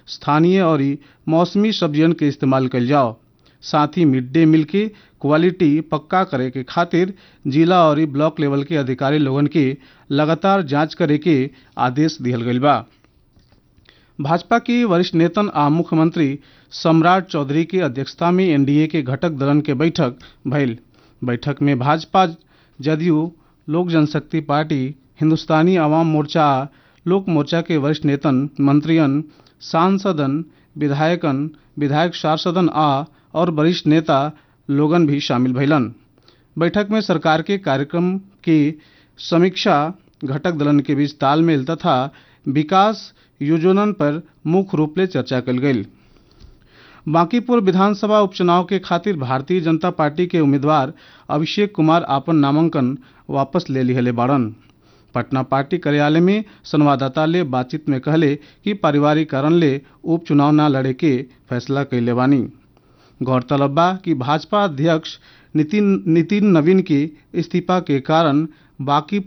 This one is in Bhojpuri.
स्थानीय और मौसमी सब्जियन के इस्तेमाल कइल जाओ। साथ ही मिड डे मील की क्वालिटी पक्का करे के खातिर जिला और ब्लॉक लेवल के अधिकारी लोगन के लगातार जांच करे के आदेश दिहल गइल बा। भाजपा के वरिष्ठ नेतन आ मुख्यमंत्री सम्राट चौधरी के अध्यक्षता में एनडीए के घटक दलन के बैठक भइल। बैठक में भाजपा, जदयू, लोक जनशक्ति पार्टी, हिंदुस्तानी आवाम मोर्चा आ लोक मोर्चा के वरिष्ठ नेतन, मंत्रियन, सांसदन, विधायकन, विधायक पार्षदन और वरिष्ठ नेता लोगन भी शामिल भइलन। बैठक में सरकार के कार्यक्रम की समीक्षा, घटक दलन के बीच तालमेल तथा विकास योजनन पर मुख्य रूप से चर्चा कल गई। बांकीपुर विधानसभा उपचुनाव के खातिर भारतीय जनता पार्टी के उम्मीदवार अभिषेक कुमार आपन नामांकन वापस ले लिहले बाड़न। पटना पार्टी कार्यालय में संवाददाता ले बातचीत में कहले कि पारिवारिक कारण ले उपचुनाव न लड़े के फैसला कैले बानी। गौरतलब बा कि भाजपा अध्यक्ष नितिन नवीन के इस्तीफा के कारण बाकी